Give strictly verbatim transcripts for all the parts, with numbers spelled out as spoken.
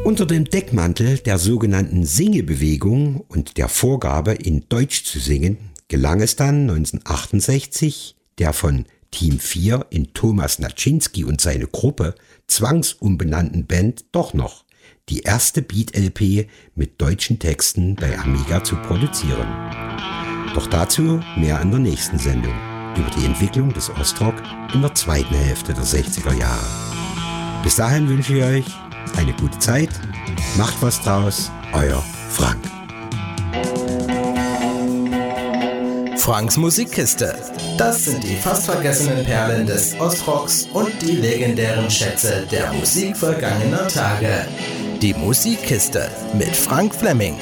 Unter dem Deckmantel der sogenannten Singebewegung und der Vorgabe, in Deutsch zu singen, gelang es dann neunzehnhundertachtundsechzig, der von Team vier in Thomas Naczynski und seine Gruppe zwangsumbenannten Band doch noch, die erste Beat-L P mit deutschen Texten bei Amiga zu produzieren. Doch dazu mehr in der nächsten Sendung über die Entwicklung des Ostrock in der zweiten Hälfte der sechziger Jahre. Bis dahin wünsche ich euch eine gute Zeit, macht was draus, euer Frank. Franks Musikkiste. Das sind die fast vergessenen Perlen des Ostrocks und die legendären Schätze der Musik vergangener Tage. Die Musikkiste mit Frank Fleming.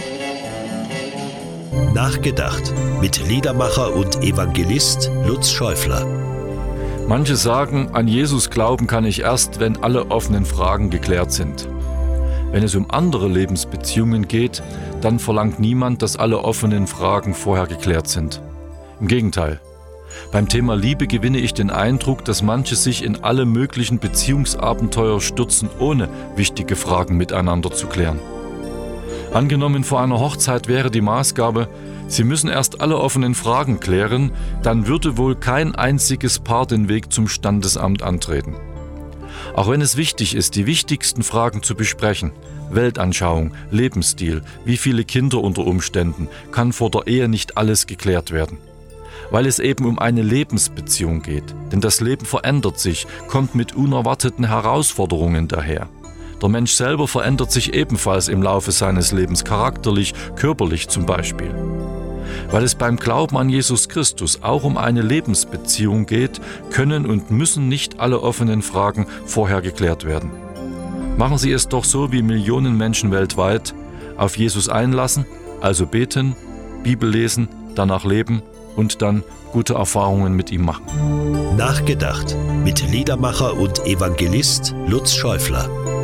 Nachgedacht mit Liedermacher und Evangelist Lutz Schäufler. Manche sagen, an Jesus glauben kann ich erst, wenn alle offenen Fragen geklärt sind. Wenn es um andere Lebensbeziehungen geht, dann verlangt niemand, dass alle offenen Fragen vorher geklärt sind. Im Gegenteil. Beim Thema Liebe gewinne ich den Eindruck, dass manche sich in alle möglichen Beziehungsabenteuer stürzen, ohne wichtige Fragen miteinander zu klären. Angenommen, vor einer Hochzeit wäre die Maßgabe, Sie müssen erst alle offenen Fragen klären, dann würde wohl kein einziges Paar den Weg zum Standesamt antreten. Auch wenn es wichtig ist, die wichtigsten Fragen zu besprechen, Weltanschauung, Lebensstil, wie viele Kinder unter Umständen, kann vor der Ehe nicht alles geklärt werden. Weil es eben um eine Lebensbeziehung geht, denn das Leben verändert sich, kommt mit unerwarteten Herausforderungen daher. Der Mensch selber verändert sich ebenfalls im Laufe seines Lebens, charakterlich, körperlich zum Beispiel. Weil es beim Glauben an Jesus Christus auch um eine Lebensbeziehung geht, können und müssen nicht alle offenen Fragen vorher geklärt werden. Machen Sie es doch so wie Millionen Menschen weltweit: auf Jesus einlassen, also beten, Bibel lesen, danach leben und dann gute Erfahrungen mit ihm machen. Nachgedacht mit Liedermacher und Evangelist Lutz Schäufler.